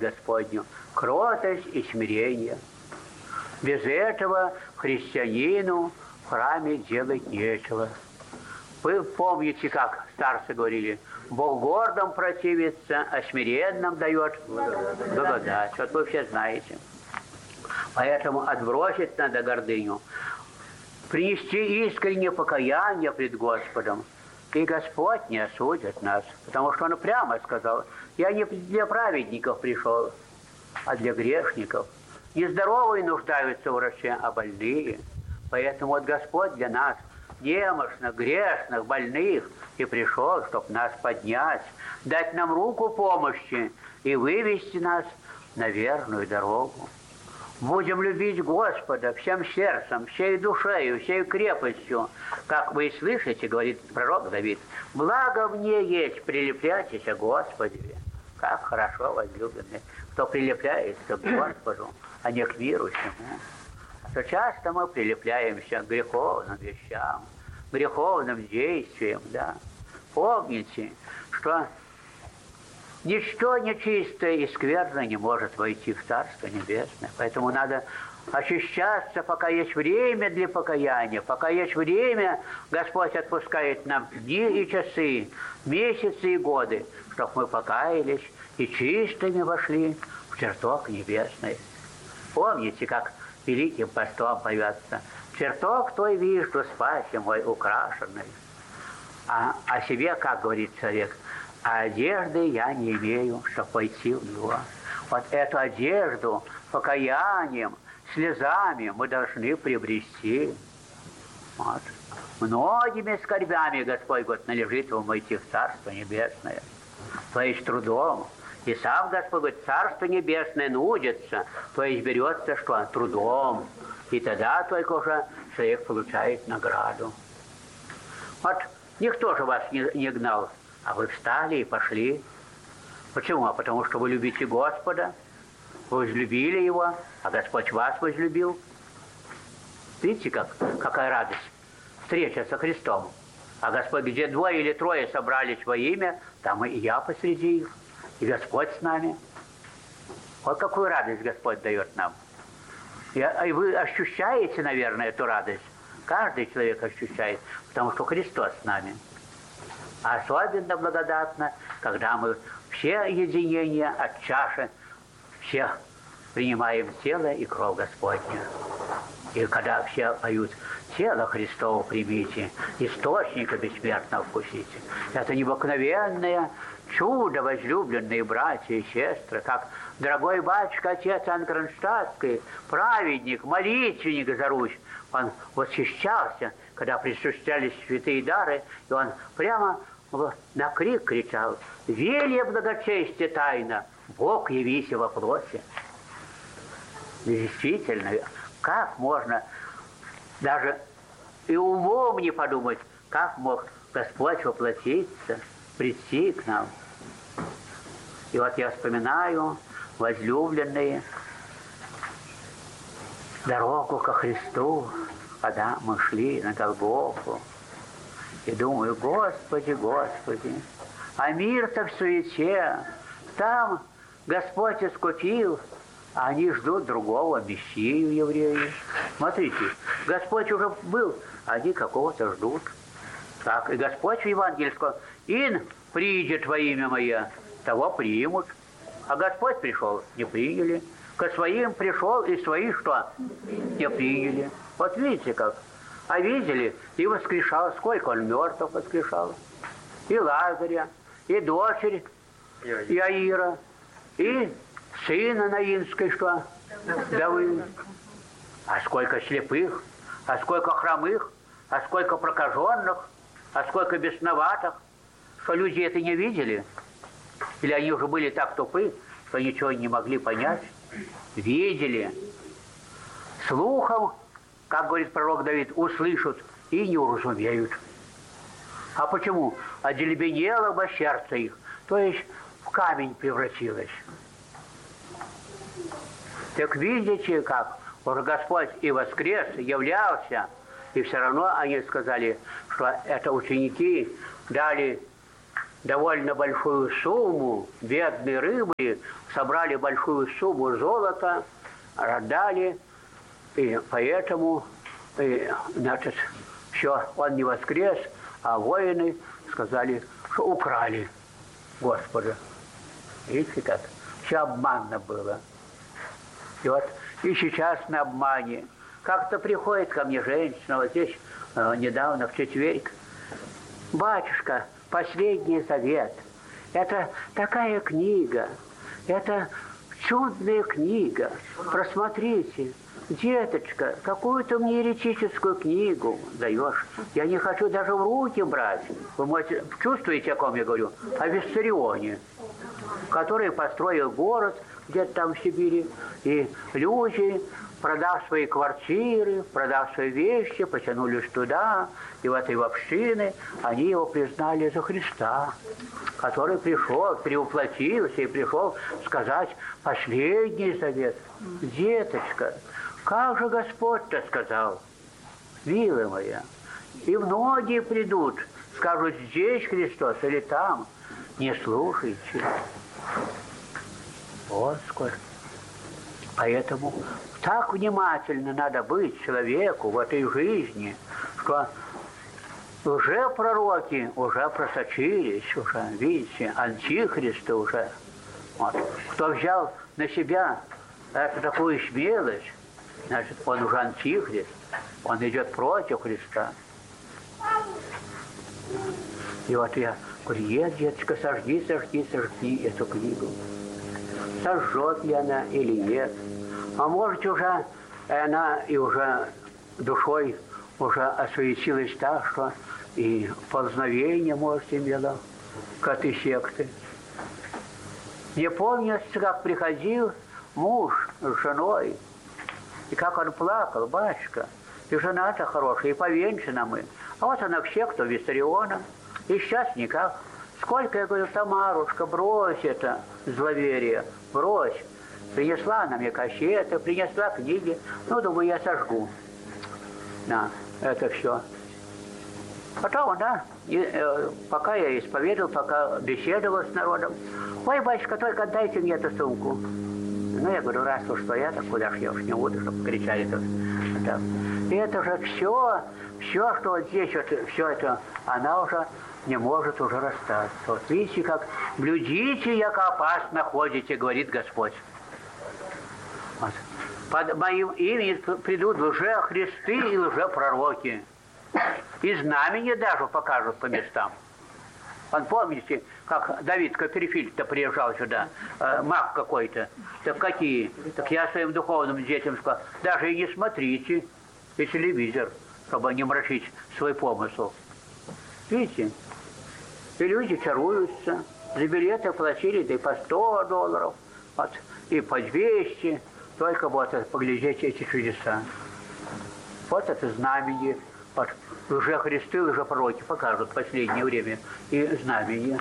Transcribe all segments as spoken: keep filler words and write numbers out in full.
Господню кротость и смирение. Без этого христианину в храме делать нечего. Вы помните, как старцы говорили, Бог гордым противится, а смиренным дает благодать. Вот вы все знаете. Поэтому отбросить надо гордыню, принести искреннее покаяние пред Господом, и Господь не осудит нас, потому что Он прямо сказал: я не для праведников пришел, а для грешников. Нездоровые нуждаются в враче, а больные. Поэтому вот Господь для нас, немощных, грешных, больных, и пришел, чтобы нас поднять, дать нам руку помощи и вывести нас на верную дорогу. Будем любить Господа всем сердцем, всей душею, всей крепостью. Как вы слышите, говорит пророк Давид, благо мне есть, прилепляйтесь к Господу. Как хорошо, возлюбленные, кто прилепляется к Господу, а не к миру всему. А то часто мы прилепляемся к греховным вещам, греховным действиям, да. Помните, что ничто нечистое и скверное не может войти в Царство Небесное. Поэтому надо очищаться, пока есть время для покаяния, пока есть время, Господь отпускает нам дни и часы, месяцы и годы, чтобы мы покаялись и чистыми вошли в чертог небесный. Помните, как великим постом поется: «Чертог твой вижу, спаси мой украшенный». А о себе, как говорит человек, а одежды я не имею, чтобы пойти в него. Вот эту одежду покаянием, слезами мы должны приобрести. Вот. Многими скорбями Господь говорит, належит вам войти в Царство Небесное. То есть трудом. И сам Господь говорит, Царство Небесное нудится, то есть берется что? Трудом. И тогда только уже человек получает награду. Вот никто же вас не, не гнал, а вы встали и пошли. Почему? А потому что вы любите Господа, вы возлюбили Его, а Господь вас возлюбил. Видите, как, какая радость? Встреча со Христом. А Господь, где двое или трое собрались во имя, там и я посреди их, и Господь с нами. Вот какую радость Господь дает нам. И, и вы ощущаете, наверное, эту радость. Каждый человек ощущает, потому что Христос с нами. А особенно благодатно, когда мы все единения от чаши, все принимаем тело и кровь Господня. И когда все поют «Тело Христово примите, источника бессмертного вкусите». Это необыкновенное чудо, возлюбленные братья и сестры, как дорогой батюшка, отец Иоанн Кронштадтский, праведник, молитвенник за Русь, он восхищался, когда присуществлялись святые дары, и он прямо на крик кричал: «Велье благочестие тайна, Бог явися во плоти». Действительно, как можно даже и умом не подумать, как мог Господь воплотиться, прийти к нам. И вот я вспоминаю, возлюбленные, дорогу ко Христу, когда мы шли на Голгофу. И думаю, Господи, Господи, а мир-то в суете. Там Господь искупил, а они ждут другого Мессию евреи. Смотрите, Господь уже был, а они какого-то ждут. Так, и Господь в Евангелии сказал: «Ин придет во имя Мое, того примут». А Господь пришел, не приняли. Ко своим пришел, и свои что? Не приняли. Вот видите как. А видели, и воскрешал, сколько он мертвых воскрешал. И Лазаря, и дочерь Иаира, и сына Наинской, что? Давыда. А сколько слепых, а сколько хромых, а сколько прокаженных, а сколько бесноватых, что люди это не видели? Или они уже были так тупы, что ничего не могли понять? Видели. Слухом, как говорит пророк Давид, услышат и не уразумеют. А почему? Одеревенело бы сердце их, то есть в камень превратилось. Так видите, как уже Господь и воскрес, являлся, и все равно они сказали, что это ученики дали довольно большую сумму, бедные рыбы собрали большую сумму золота, отдали, и поэтому, и, значит, все, он не воскрес, а воины сказали, что украли Господа. Видите как? Все обманно было. И вот и сейчас на обмане. Как-то приходит ко мне женщина, вот здесь э, недавно, в четверг. Батюшка, последний завет. Это такая книга. Это чудная книга. Просмотрите. Деточка, какую ты мне еретическую книгу даешь? Я не хочу даже в руки брать. Вы можете, чувствуете, о ком я говорю? О Виссарионе, который построил город где-то там в Сибири. И люди, продав свои квартиры, продав свои вещи, потянулись туда, и в этой общины они его признали за Христа, который пришел, перевоплотился и пришел сказать последний завет. Деточка, как же Господь-то сказал, милая моя, и многие придут, скажут, здесь Христос или там, не слушайте. Вот сколько. Поэтому так внимательно надо быть человеку в этой жизни, что уже пророки уже просочились, уже, видите, антихристы уже. Вот. Кто взял на себя эту такую смелость, значит, он уже антихрист, он идет против Христа. И вот я говорю, нет, деточка, сожги, сожги, сожги эту книгу. Сожжет ли она или нет. А может, уже она и уже душой уже осуетилась так, что и познавение, может, имела к этой секте. Не помню, как приходил муж с женой, и как он плакал, батюшка, и жена-то хорошая, и повенчана мы. А вот она в секту Виссариона, и сейчас никак. Сколько, я говорю, Тамарушка, брось это зловерие, брось. Принесла она мне кассеты, принесла книги. Ну, думаю, я сожгу. На, это все. Потом, да, и, э, пока я исповедовал, пока беседовал с народом. Ой, батюшка, только дайте мне эту сумку. Ну, я говорю, раз уж что я, так куда ж я уж не буду, чтобы кричали тут. И это же все, все, что вот здесь, вот, все это, она уже не может уже расстаться. Вот видите, как блюдите, яко опасно ходите, говорит Господь. Вот. Под моим именем придут лже-христы и лже-пророки. И знамения даже покажут по местам. Он, помните, как Давид Копперфильд-то приезжал сюда, э, маг какой-то. Так какие? Так я своим духовным детям сказал, даже и не смотрите и телевизор, чтобы не мрачить свой помысл. Видите? И люди чаруются. За билеты платили, да и по сто долларов, вот, и по двести. Только вот поглядеть эти чудеса. Вот это знамение. Вот, лже-христы, лже-пророки покажут в последнее время и знамение.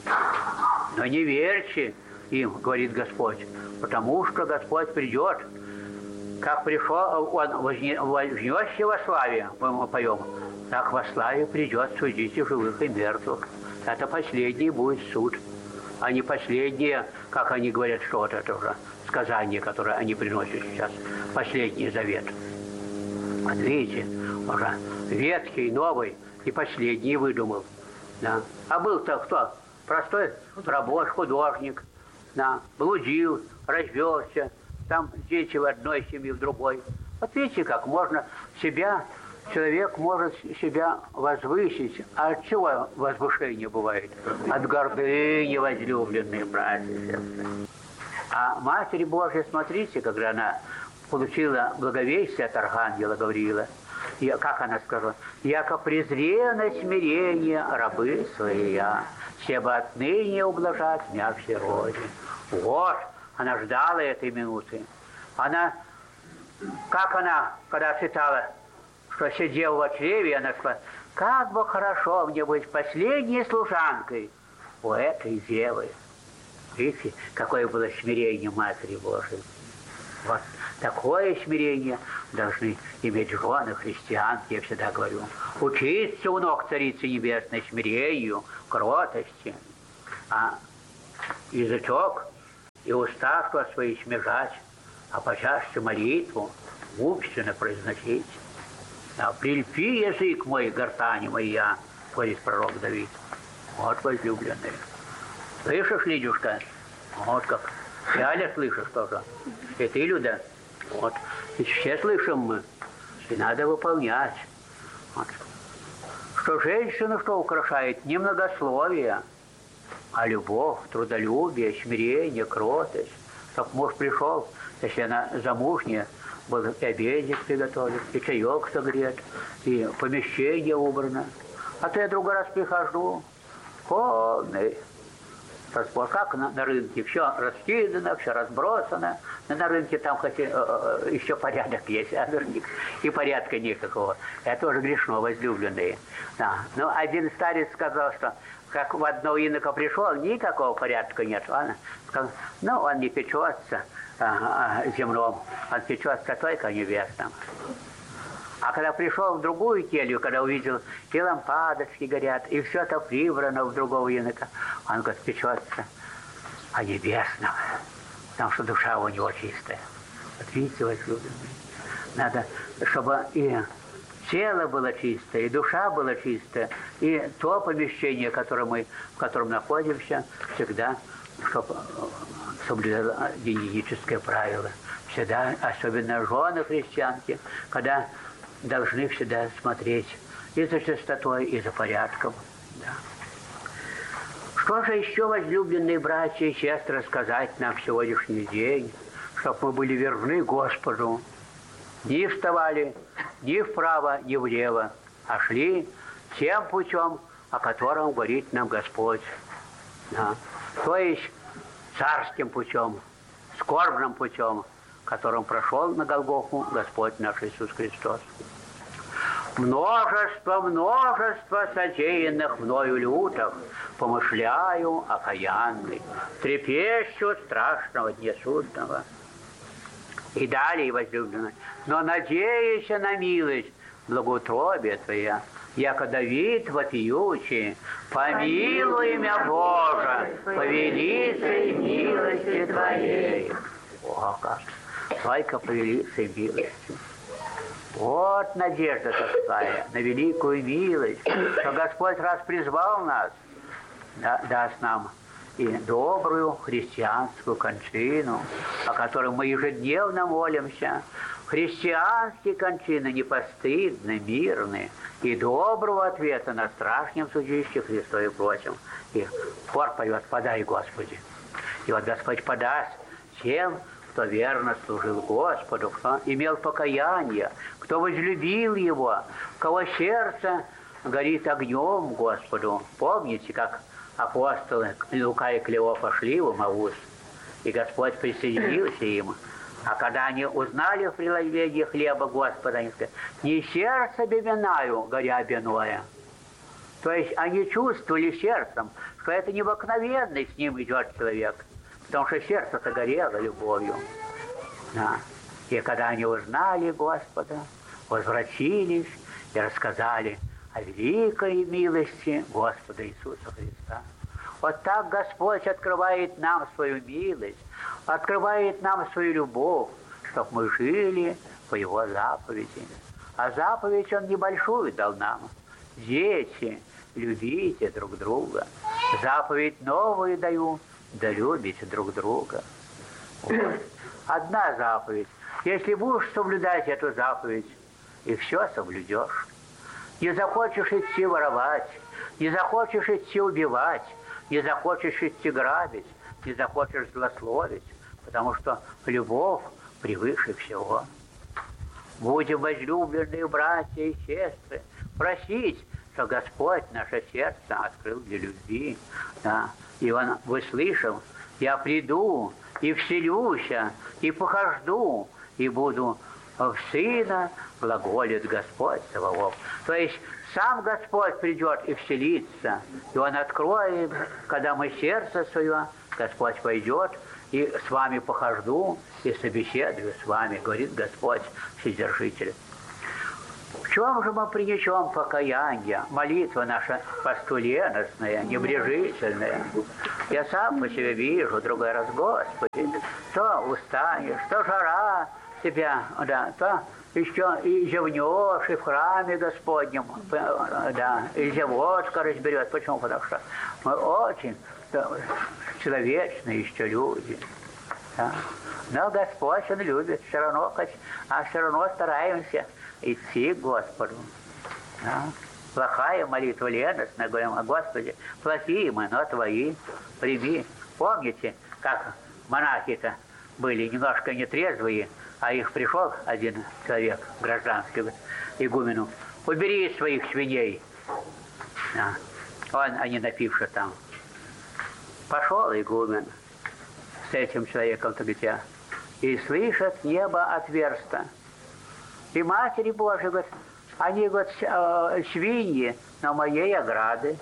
Но не верьте им, говорит Господь, потому что Господь придет. Как пришел, Он вознесся во славе, мы поем, так во славе придет судить и живых, и мертвых. Это последний будет суд, а не последнее, как они говорят, что вот это уже сказание, которое они приносят сейчас, последний завет. Вот видите, уже ветхий, новый и последний выдумал. Да. А был-то кто? Простой рабочий, художник, да, блудил, развелся, там дети в одной семье, в другой. Вот видите, как можно себя, человек может себя возвысить. А от чего возвышение бывает? От гордыни возлюбленные, братья и сестры. А Матерь Божья, смотрите, когда она получила благовестие от Архангела Гавриила, и как она сказала, «Яко презренно смирение рабы своя, себо отныне ублажать меня в сироте». Вот, она ждала этой минуты. Она, как она, когда читала, что сидел в чреве, она сказала, как бы хорошо мне быть последней служанкой у этой девы. Видите, какое было смирение Матери Божией. Вот такое смирение должны иметь жены христианки, я всегда говорю. Учиться у ног Царицы Небесной смирению, кротости. а язычок и уста, что свои смежать, а почаще молитву умственно произносить. Да, прильпи язык мой, гортани моя, говорит пророк Давид. Вот, возлюбленные. Слышишь, Лидюшка? Вот как. И Аля слышишь тоже. И ты, Люда. Вот. И все слышим мы. И надо выполнять. Вот. Что женщина что украшает? Не многословие, а любовь, трудолюбие, смирение, кротость. Чтоб муж пришел, если она замужняя, был и обедик приготовлен, и чаек согрет, и помещение убрано. А то я другой раз прихожу, полный разбор. Как на, на рынке? Все раскидано, все разбросано. Но на рынке там хоть, э, э, еще порядок есть, а верник, и порядка никакого. Это тоже грешно, возлюбленные. Да. Но один старец сказал, что как в одного инока пришел, никакого порядка нет. Он сказал, ну, он не печется а, а, земном, он печется только небесным. А когда пришел в другую келью, когда увидел, и лампадочки горят, и все это прибрано в другого инока, он, говорит, печется о небесном, потому что душа у него чистая. Вот видите, возлюбленные, надо, чтобы и тело было чистое, и душа была чистая, и то помещение, которое мы, в котором находимся, всегда, чтобы соблюдало гигиеническое правило. Всегда, особенно жены христианки, когда должны всегда смотреть и за чистотой, и за порядком. Да. Что же еще, возлюбленные братья и сестры, сказать нам в сегодняшний день, чтобы мы были верны Господу, не вставали ни вправо, ни влево, а шли тем путем, о котором говорит нам Господь. Да. То есть царским путем, скорбным путем, которым прошел на Голгофу Господь наш Иисус Христос. Множество, множество содеянных мною лютых, помышляю окаянный, трепещу страшного дня судного. И далее, возлюбленный, но надеюсь на милость, благоутробие Твоя, яко Давид вопиючий, помилуй меня, Боже, по великой милости Твоей. О, как! Только по великой милости. Вот надежда такая на великую милость, что Господь раз призвал нас, да, даст нам и добрую христианскую кончину, о которой мы ежедневно молимся. Христианские кончины непостыдны, мирны, и доброго ответа на страшном судилище Христове просим. И хор поет «Подай, Господи». И вот Господь подаст тем, кто верно служил Господу, кто имел покаяние, кто возлюбил Его, кого сердце горит огнем Господу. Помните, как апостолы Лука и Клеофа шли в Эмаус, и Господь присоединился им. А когда они узнали в преломлении хлеба Господа, они сказали, не сердце беменаю, горя беное. То есть они чувствовали сердцем, что это необыкновенный с ним идет человек, потому что сердце-то горело любовью. Да. И когда они узнали Господа, возвратились и рассказали о великой милости Господа Иисуса Христа. Вот так Господь открывает нам свою милость, открывает нам свою любовь, чтобы мы жили по Его заповеди. А заповедь Он небольшую дал нам. Дети, любите друг друга. Заповедь новую даю, да любите друг друга. Вот. Одна заповедь. Если будешь соблюдать эту заповедь, и все соблюдешь. Не захочешь идти воровать, не захочешь идти убивать, не захочешь идти грабить, не захочешь злословить, потому что любовь превыше всего. Будем, возлюбленные братья и сестры, просить, что Господь наше сердце открыл для любви. Да. И Он, выслышав, я приду и вселюся, и похожду, и буду в Сына, глаголит Господь Саваоф. То есть сам Господь придет и вселится, и Он откроет, когда мы сердце свое, Господь пойдет, и с вами похожду, и собеседую с вами, говорит Господь Вседержитель. чем же мы принесем покаяние? Молитва наша постуленостная, небрежительная. Я сам по себе вижу, другой раз, Господи, то устанешь, то жара тебя, да, то еще и зевнешь, и в храме Господнем, да, и зевотка разберет. Почему? Потому что мы очень да, человечные еще люди. Да. Но Господь, Он любит, все равно, а все равно стараемся идти к Господу. Да. Плохая молитва леностная, говорим, Господи, плохие мы, но Твои, прими. Помните, как монахи-то были немножко нетрезвые, а их пришел один человек, гражданский, игумену, убери из своих свиней. Да. Он, они напивши там. Пошел игумен с этим человеком-то дитя, и слышат, небо отверсто. И Матери Божией, говорит, они, говорят, свиньи на моей ограде.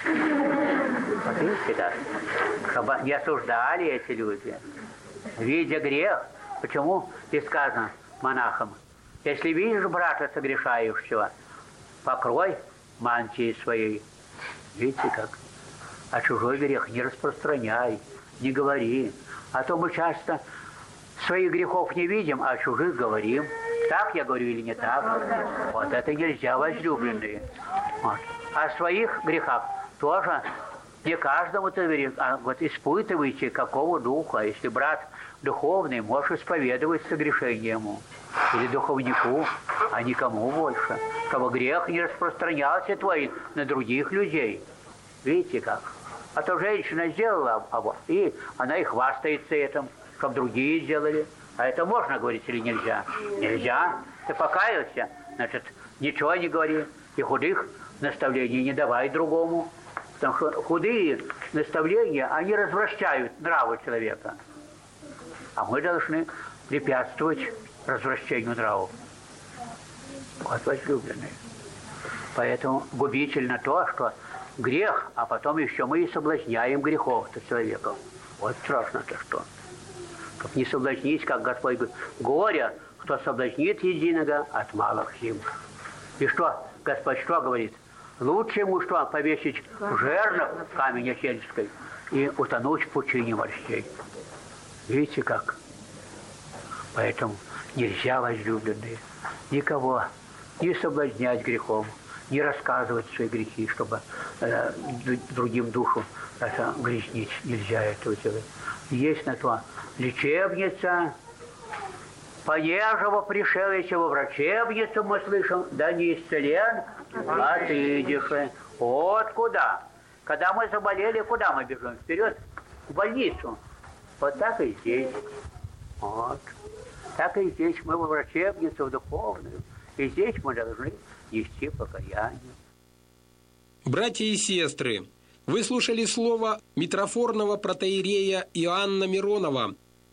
Вот видите, да? Чтобы не осуждали эти люди. Видя грех, почему и сказано монахам, если видишь брата согрешающего, покрой мантией своей. Видите как? А чужой грех не распространяй, не говори. А то мы часто своих грехов не видим, а чужих говорим. Так я говорю или не так? Вот это нельзя, возлюбленные. Вот. А о своих грехах тоже не каждому ты говорит, а вот испытывайте, какого духа. Если брат духовный, можешь исповедовать согрешение ему. Или духовнику, а никому больше. Чтобы грех не распространялся твой на других людей. Видите как? А то женщина сделала аборт, и она и хвастается этим, чтобы другие сделали. А это можно говорить или нельзя? Нельзя. Ты покаялся, значит, ничего не говори. И худых наставлений не давай другому. Потому что худые наставления, они развращают нравы человека. А мы должны препятствовать развращению нравов. Вот возлюбленные. Поэтому губительно то, что грех, а потом еще мы и соблазняем грехов-то человеков. Вот страшно-то что. Как не соблазнить, как Господь говорит, горе, кто соблазнит единого от малых зим. И что, Господь что говорит? Лучше ему что, повесить жернов в камень сельской и утонуть в пучине морщей. Видите как? Поэтому нельзя, возлюбленные, никого не соблазнять грехом, не рассказывать свои грехи, чтобы э, другим душу это греснить. Нельзя этого делать. Есть на то лечебница, понежего пришелечего врачебницу мы слышим, да не исцелен, а ты идешь. Вот куда. Когда мы заболели, куда мы бежим? Вперед, в больницу. Вот так и здесь. Вот. Так и здесь мы во врачебницу, в духовную. И здесь мы должны нести покаяние. Братья и сестры, вы слушали слово митрофорного протоиерея Иоанна Миронова